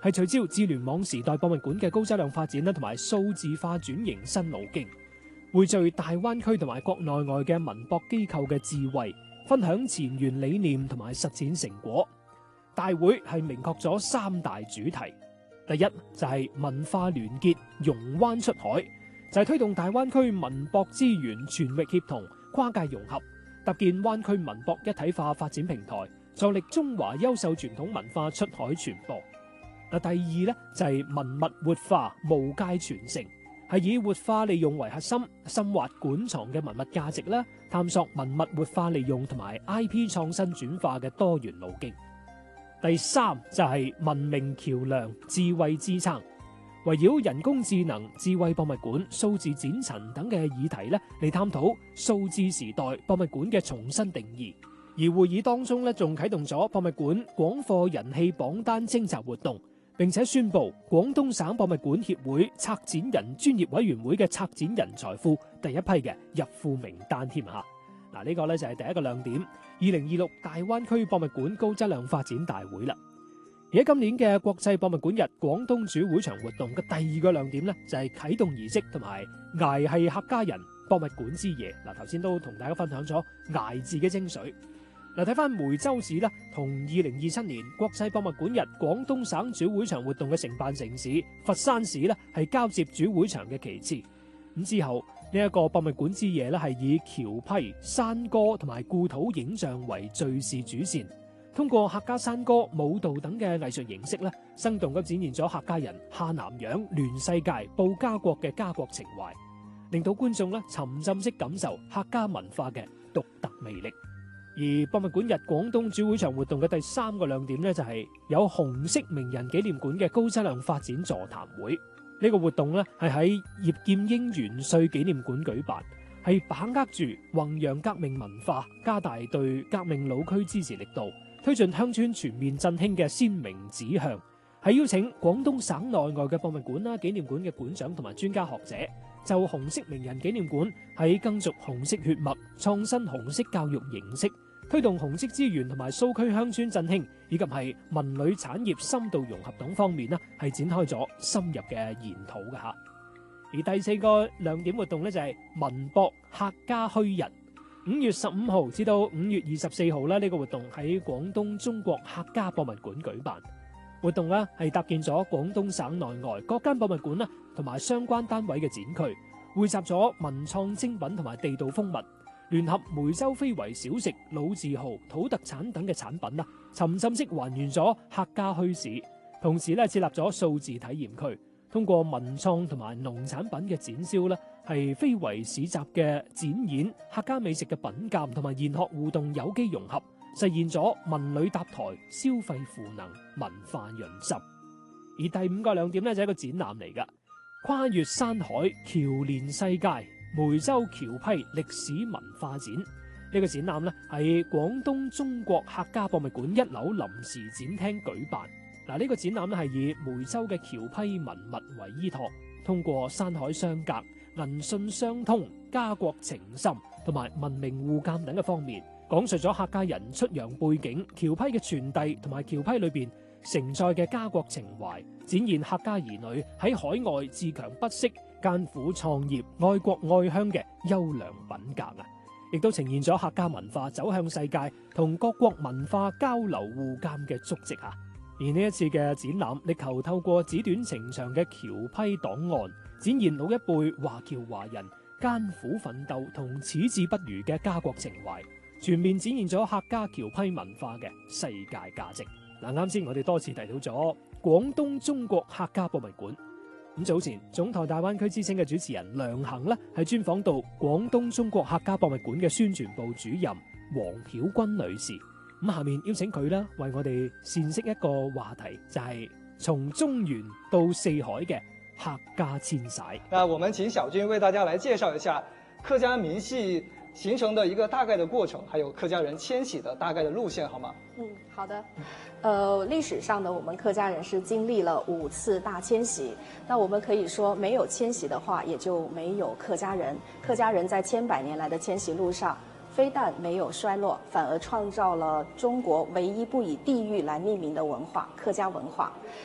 係聚焦智聯網時代博物館嘅高質量發展啦，同埋數字化轉型新路徑，匯聚大灣區同埋國內外嘅文博機構嘅智慧，分享前沿理念同埋實踐成果。大會係明確咗3大主題，第一就係文化聯結，融灣出海，就係推動大灣區文博資源全域協同、跨界融合，搭建灣區文博一體化發展平台，助力中華優秀傳統文化出海傳播。第二呢，就係文物活化、無界傳承，係以活化利用為核心，深挖館藏嘅文物價值啦，探索文物活化利用同埋 IP 創新轉化嘅多元路徑。第三就係文明橋樑、智慧支撐，圍繞人工智能、智慧博物館、數字展陳等嘅議題咧，嚟探討數字時代博物館嘅重新定義。而會議當中咧，仲啟動咗博物館廣貨人氣榜單徵集活動，並且宣布廣東省博物館協會策展人專業委員會嘅策展人才庫第一批嘅入庫名單添吓。嗱，呢個咧就係第一個亮點，2026大灣區博物館高質量發展大會啦。而喺今年嘅國際博物館日廣東主會場活動嘅第二個亮點咧，就係啟動儀式同埋崖係客家人博物館之夜。嗱，頭先都同大家分享咗崖字嘅精髓。嗱，睇翻梅州市啦，同2027年國際博物館日廣東省主會場活動嘅承辦城市佛山市咧，係交接主會場嘅旗幟。咁之後呢一個博物館之夜咧，係以橋批、山歌同埋故土影像為敘事主線，通過客家山歌、舞蹈等嘅藝術形式咧，生動咁展現咗客家人下南洋、聯世界、報家國嘅家國情懷，令到觀眾咧沉浸式感受客家文化嘅獨特魅力。而博物館日廣東主會場活動嘅第三個亮點呢，就係有紅色名人紀念館嘅高質量發展座談會。呢個活動呢，係喺葉劍英元帥紀念館舉辦，係把握住弘揚革命文化、加大對革命老區支持力度、推進鄉村全面振興嘅鮮明指向。係邀請廣東省內外嘅博物館啦、紀念館嘅館長同埋專家學者，就紅色名人紀念館喺耕續紅色血脈、創新紅色教育形式、推動紅色資源同埋蘇區鄉村振興，以及係文旅產業深度融合等方面呢，係展開咗深入嘅研討嘅吓。而第四個亮點活動呢，就係文博客家墟日，5月15號至到5月24號啦，呢個活動喺廣東中國客家博物館舉辦。活動呢係搭建咗廣東省內外各間博物館啦同埋相關單位嘅展區，匯集咗文創精品同埋地道風物，聯合梅州非遺小食、老字號、土特產等嘅產品啦，沉浸式還原咗客家墟市，同時咧設立咗數字體驗區，通過文創同埋農產品嘅展銷咧，係非遺市集嘅展演、客家美食嘅品鑑同埋研學互動有機融合，實現咗文旅搭台、消費賦能、文化潤心。而第五個亮點咧就係一個展覽嚟噶，跨越山海，橋連世界。梅州橋批歷史文化展，呢個展覽咧係廣東中國客家博物館1樓臨時展廳舉辦。嗱，呢個展覽咧係以梅州嘅橋批文物為依託，通過山海相隔、銀信相通、家國情深同埋文明互鑒等嘅方面，講述咗客家人出洋背景、橋批嘅傳遞同埋橋批裏邊承載嘅家國情懷，展現客家兒女喺海外自強不息、艱苦創業、愛國愛鄉嘅優良品格啊！亦都呈現咗客家文化走向世界同各國文化交流互鑒嘅足跡啊！而呢一次嘅展覽，力求透過紙短情長嘅橋批檔案，展現老一輩華僑華人艱苦奮鬥同矢志不渝嘅家國情懷，全面展現咗客家橋批文化嘅世界價值。嗱，啱先我哋多次提到咗廣東中國客家博物館。咁早前總台大灣區之聲嘅主持人梁恒呢，係專訪到廣東中國客家博物館嘅宣傳部主任黃曉君女士。咁下面邀請佢啦，為我哋闡釋一個話題，就係從中原到四海嘅客家遷徙。 那我們請小軍為大家來介紹一下客家民系形成的一個大概的過程，還有客家人遷徙的大概的路線，好嗎？ 好的。歷史上呢，我們客家人是經歷了5次大遷徙。那我們可以說，沒有遷徙的話，也就沒有客家人。客家人在千百年來的遷徙路上，非但沒有衰落，反而創造了中國唯一不以地域來命名的文化——客家文化。